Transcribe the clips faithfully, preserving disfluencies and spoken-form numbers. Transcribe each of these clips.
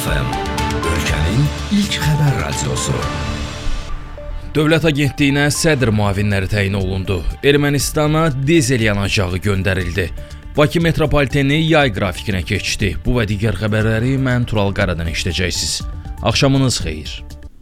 F M, ölkənin ilk xəbər radiosu. Dövlət Agentliyinə sədr müavinləri təyin olundu. Ermənistana dizel yanacağı göndərildi. Bakı metropoliteni yay qrafikinə keçdi. Bu və digər xəbərləri mən Tural Qaradan eşidəcəksiniz. Axşamınız xeyir.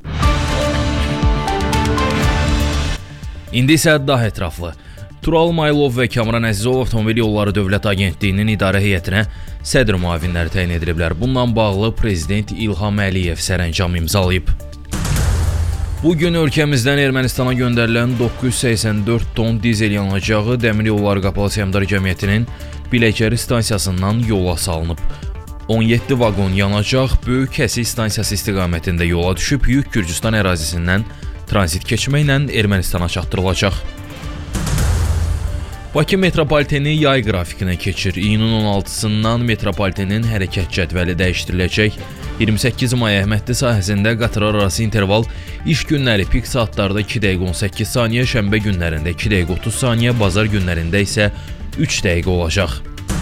İndi isə daha ətraflı. Tural Maylov və Kamran Əzizov Avtomobil Yolları Dövlət Agentliyinin idarə heyətinə sədr müavinləri təyin ediliblər. Bununla bağlı Prezident İlham Əliyev sərəncam imzalayıb. Bugün ölkəmizdən Ermənistana göndərilən doqquz yüz səksən dörd ton dizel yanacağı Dəmir Yolları Qapalı Səhmdar Cəmiyyətinin Biləkəri stansiyasından yola salınıb. on yeddi vaqon yanacaq Böyük Kəsik stansiyası istiqamətində yola düşüb, yük Gürcüstan ərazisindən tranzit keçməklə Ermənistana çatdırılacaq. Bakı metropoliteni yay qrafikinə keçir. İyunun on altısından metropolitenin hərəkət cədvəli dəyişdiriləcək. iyirmi səkkiz may Əhmədli sahəsində qatarlar arası interval iş günləri pik saatlarda iki dəqiqə on səkkiz saniyə, şənbə günlərində iki dəqiqə otuz saniyə, bazar günlərində isə üç dəqiqə olacaq.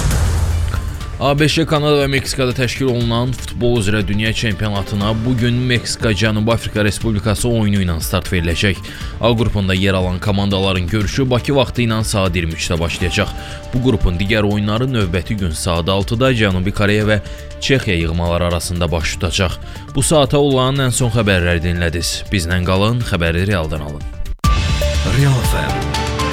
ABŞ, Kanada və Meksikada təşkil olunan futbol üzrə dünya çempionatına bugün Meksika Cənubi Afrika Respublikası oyunu ilə start veriləcək. A qrupunda yer alan komandaların görüşü Bakı vaxtı ilə saat iyirmi üçdə başlayacaq. Bu qrupun digər oyunları növbəti gün saat altıda Cənubi Koreya və Çexiya yığmaları arasında baş tutacaq. Bu saata olan ən son xəbərləri dinlədiniz. Bizlə qalın, xəbəri realdan alın. Real F M